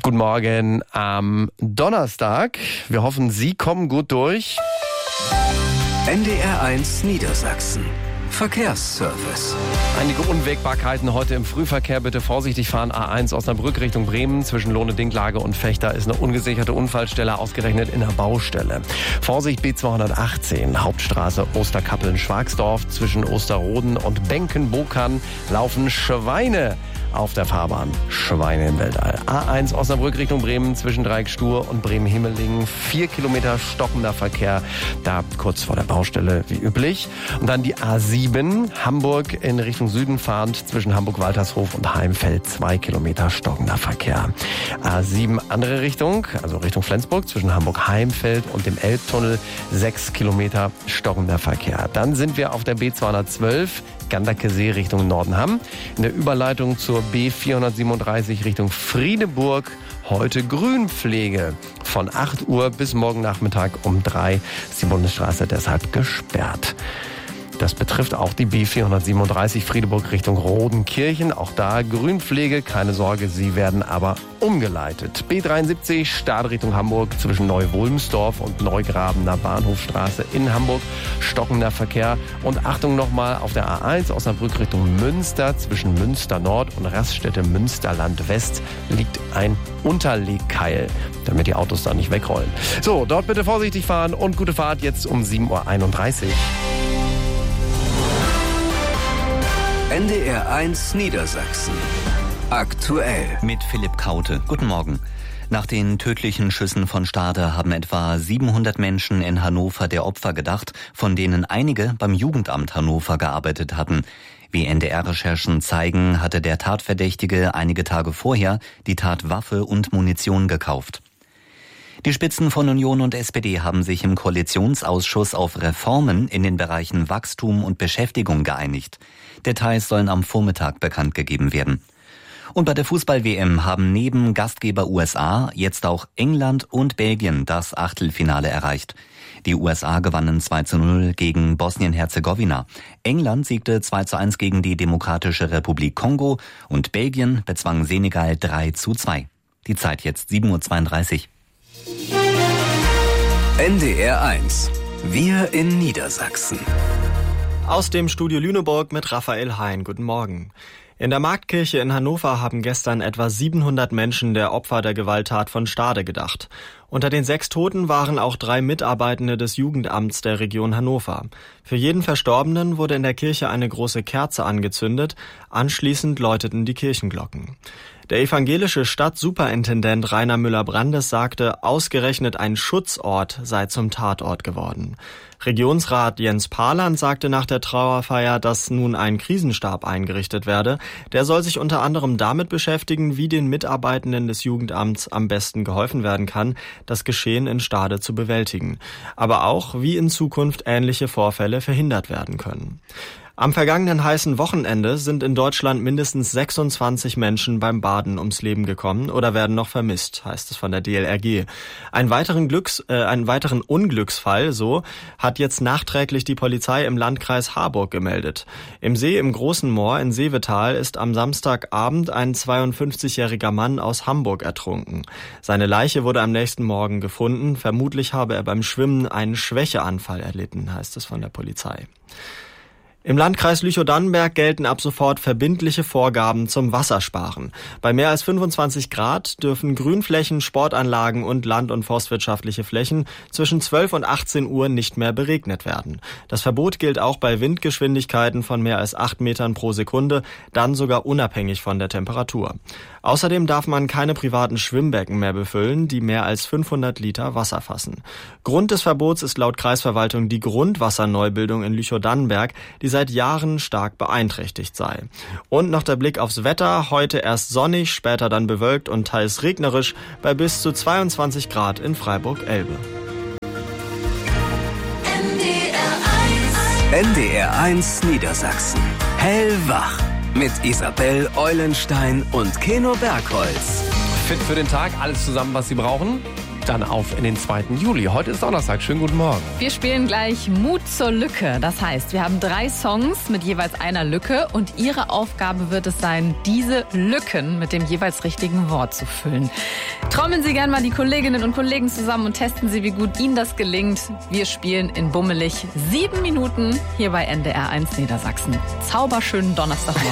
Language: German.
Guten Morgen am Donnerstag. Wir hoffen, Sie kommen gut durch. NDR1 Niedersachsen. Verkehrsservice. Einige Unwägbarkeiten heute im Frühverkehr. Bitte vorsichtig fahren. A1 Osnabrück Richtung Bremen. Zwischen Lohne-Dinklage und Vechta ist eine ungesicherte Unfallstelle, ausgerechnet in der Baustelle. Vorsicht B218, Hauptstraße Osterkappeln-Schwagsdorf. Zwischen Osterroden und Benken-Bokern laufen Schweine auf der Fahrbahn. Schweine im Weltall. A1 Osnabrück Richtung Bremen zwischen Dreieck-Stur und Bremen-Himmelingen. 4 Kilometer stockender Verkehr. Da kurz vor der Baustelle wie üblich. Und dann die A7 Hamburg in Richtung Süden fahrend zwischen Hamburg-Waltershof und Heimfeld. 2 Kilometer stockender Verkehr. A7 andere Richtung, also Richtung Flensburg zwischen Hamburg-Heimfeld und dem Elbtunnel. 6 Kilometer stockender Verkehr. Dann sind wir auf der B212 Ganderkesee Richtung Nordenham. In der Überleitung zur B437 Richtung Friedeburg heute Grünpflege. Von 8 Uhr bis morgen Nachmittag um 3 ist die Bundesstraße deshalb gesperrt. Das betrifft auch die B437 Friedeburg Richtung Rodenkirchen. Auch da Grünpflege, keine Sorge, sie werden aber umgeleitet. B73 Stade Richtung Hamburg zwischen Neu-Wulmsdorf und Neugrabener Bahnhofstraße in Hamburg. Stockender Verkehr. Und Achtung nochmal auf der A1 Osnabrück Richtung Münster. Zwischen Münster Nord und Raststätte Münsterland West liegt ein Unterlegkeil, damit die Autos da nicht wegrollen. So, dort bitte vorsichtig fahren und gute Fahrt jetzt um 7.31 Uhr. NDR1 Niedersachsen. Aktuell. Mit Philipp Kaute. Guten Morgen. Nach den tödlichen Schüssen von Stade haben etwa 700 Menschen in Hannover der Opfer gedacht, von denen einige beim Jugendamt Hannover gearbeitet hatten. Wie NDR-Recherchen zeigen, hatte der Tatverdächtige einige Tage vorher die Tat Waffe und Munition gekauft. Die Spitzen von Union und SPD haben sich im Koalitionsausschuss auf Reformen in den Bereichen Wachstum und Beschäftigung geeinigt. Details sollen am Vormittag bekannt gegeben werden. Und bei der Fußball-WM haben neben Gastgeber USA jetzt auch England und Belgien das Achtelfinale erreicht. Die USA gewannen 2:0 gegen Bosnien-Herzegowina. England siegte 2:1 gegen die Demokratische Republik Kongo und Belgien bezwang Senegal 3:2. Die Zeit jetzt 7.32 Uhr. NDR1. Wir in Niedersachsen. Aus dem Studio Lüneburg mit Raphael Hein. Guten Morgen. In der Marktkirche in Hannover haben gestern etwa 700 Menschen der Opfer der Gewalttat von Stade gedacht. Unter den 6 Toten waren auch 3 Mitarbeitende des Jugendamts der Region Hannover. Für jeden Verstorbenen wurde in der Kirche eine große Kerze angezündet. Anschließend läuteten die Kirchenglocken. Der evangelische Stadtsuperintendent Rainer Müller-Brandes sagte, ausgerechnet ein Schutzort sei zum Tatort geworden. Regionsrat Jens Paland sagte nach der Trauerfeier, dass nun ein Krisenstab eingerichtet werde. Der soll sich unter anderem damit beschäftigen, wie den Mitarbeitenden des Jugendamts am besten geholfen werden kann, das Geschehen in Stade zu bewältigen. Aber auch, wie in Zukunft ähnliche Vorfälle verhindert werden können. Am vergangenen heißen Wochenende sind in Deutschland mindestens 26 Menschen beim Baden ums Leben gekommen oder werden noch vermisst, heißt es von der DLRG. Einen weiteren Unglücksfall, hat jetzt nachträglich die Polizei im Landkreis Harburg gemeldet. Im See im Großen Moor in Seevetal ist am Samstagabend ein 52-jähriger Mann aus Hamburg ertrunken. Seine Leiche wurde am nächsten Morgen gefunden. Vermutlich habe er beim Schwimmen einen Schwächeanfall erlitten, heißt es von der Polizei. Im Landkreis Lüchow-Dannenberg gelten ab sofort verbindliche Vorgaben zum Wassersparen. Bei mehr als 25 Grad dürfen Grünflächen, Sportanlagen und land- und forstwirtschaftliche Flächen zwischen 12 und 18 Uhr nicht mehr beregnet werden. Das Verbot gilt auch bei Windgeschwindigkeiten von mehr als 8 Metern pro Sekunde, dann sogar unabhängig von der Temperatur. Außerdem darf man keine privaten Schwimmbecken mehr befüllen, die mehr als 500 Liter Wasser fassen. Grund des Verbots ist laut Kreisverwaltung die Grundwasserneubildung in Lüchow-Dannenberg, die seit Jahren stark beeinträchtigt sei. Und noch der Blick aufs Wetter. Heute erst sonnig, später dann bewölkt und teils regnerisch bei bis zu 22 Grad in Freiburg-Elbe. NDR1 Niedersachsen. Hellwach. Mit Isabel Eulenstein und Keno Bergholz. Fit für den Tag, alles zusammen, was Sie brauchen. dann auf in den 2. Juli. Heute ist Donnerstag. Schönen guten Morgen. Wir spielen gleich Mut zur Lücke. Das heißt, wir haben 3 Songs mit jeweils einer Lücke und Ihre Aufgabe wird es sein, diese Lücken mit dem jeweils richtigen Wort zu füllen. Trommeln Sie gerne mal die Kolleginnen und Kollegen zusammen und testen Sie, wie gut Ihnen das gelingt. Wir spielen in bummelig 7 Minuten hier bei NDR 1 Niedersachsen. Zauberschönen Donnerstagmorgen.